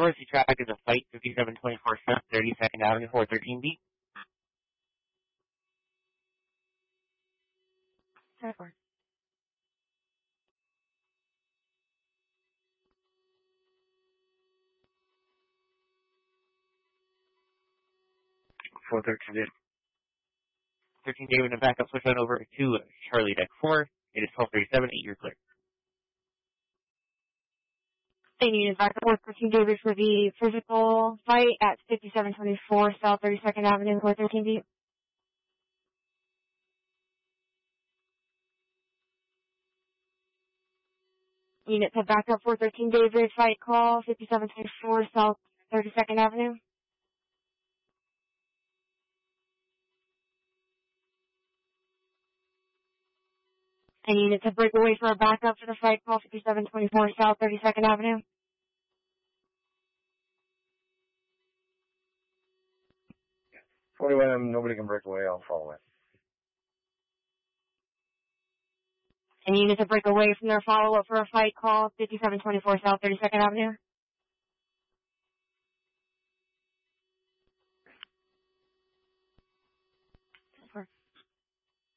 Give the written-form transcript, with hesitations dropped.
4, see traffic is a fight 5724 South 32nd Avenue, 413B. Sorry for 413 David and backup switch on over to Charlie Deck 4. It is 1237, 8 you're clear. They needed backup 413 David for the physical fight at 5724 South 32nd Avenue, 413B. Unit to backup 413 David, fight call 5724 South 32nd Avenue. I needed to break away for a backup for the fight call 5724 South 32nd Avenue. 41, nobody can break away, I'll follow it. I needed to break away from their follow-up for a fight call 5724 South 32nd Avenue.